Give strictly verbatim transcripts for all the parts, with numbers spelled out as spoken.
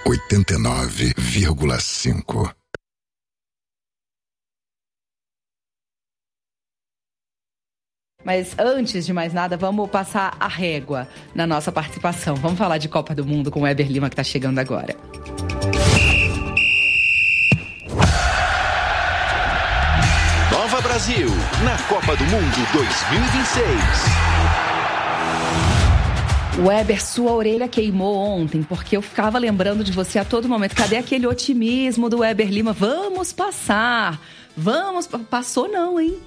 oitenta e nove vírgula cinco. Mas antes de mais nada, vamos passar a régua na nossa participação. Vamos falar de Copa do Mundo com o Weber Lima, que está chegando agora. Nova Brasil, na Copa do Mundo dois mil e vinte e seis. Weber, sua orelha queimou ontem, porque eu ficava lembrando de você a todo momento. Cadê aquele otimismo do Weber Lima? Vamos passar, vamos... Passou não, hein?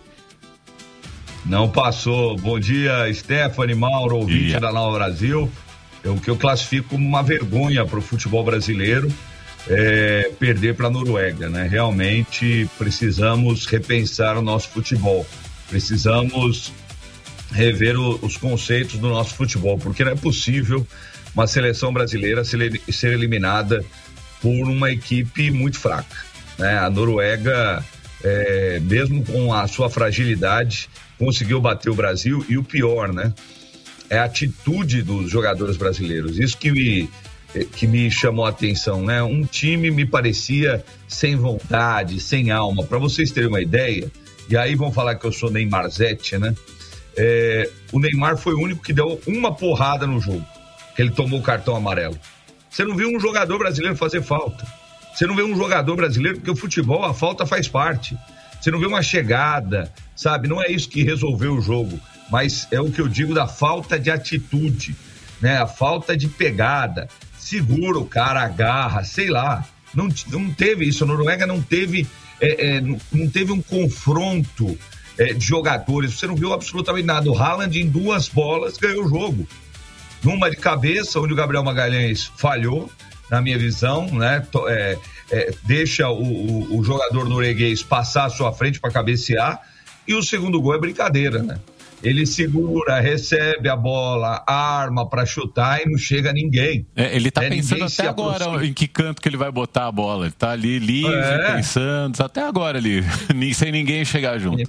Não passou. Bom dia, Stephanie, Mauro, ouvinte yeah. da Nova Brasil. É o que eu classifico como uma vergonha para o futebol brasileiro, é perder para a Noruega, né? Realmente precisamos repensar o nosso futebol. Precisamos rever o, os conceitos do nosso futebol, porque não é possível uma seleção brasileira ser, ser eliminada por uma equipe muito fraca, né? A Noruega, é, mesmo com a sua fragilidade, conseguiu bater o Brasil, e o pior, né, é a atitude dos jogadores brasileiros. Isso que me, que me chamou a atenção, né? Um time me parecia sem vontade, sem alma. Para vocês terem uma ideia, e aí vão falar que eu sou Neymarzete, né? É, o Neymar foi o único que deu uma porrada no jogo, que ele tomou o cartão amarelo. Você não viu um jogador brasileiro fazer falta. Você não vê um jogador brasileiro, porque o futebol, a falta faz parte. Você não vê uma chegada, sabe? Não é isso que resolveu o jogo, mas é o que eu digo da falta de atitude, né? A falta de pegada. Segura o cara, agarra, sei lá. Não, não teve isso. A Noruega não teve, é, é, não teve um confronto é, de jogadores. Você não viu absolutamente nada. O Haaland, em duas bolas, ganhou o jogo. Numa de cabeça, onde o Gabriel Magalhães falhou, na minha visão, né? É, é, deixa o, o, o jogador norueguês passar à sua frente para cabecear, e o segundo gol é brincadeira, né? Ele segura, recebe a bola, arma para chutar e não chega a ninguém. É, ele tá é, pensando até agora aproxima. Em que canto que ele vai botar a bola. Ele tá ali livre, é. pensando, até agora ali, sem ninguém chegar junto.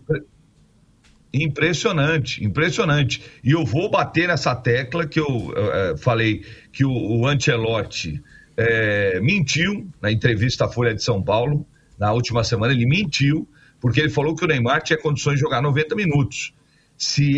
Impressionante, impressionante. E eu vou bater nessa tecla que eu é, falei que o, o Ancelotti É, mentiu na entrevista à Folha de São Paulo na última semana. Ele mentiu porque ele falou que o Neymar tinha condições de jogar noventa minutos. Se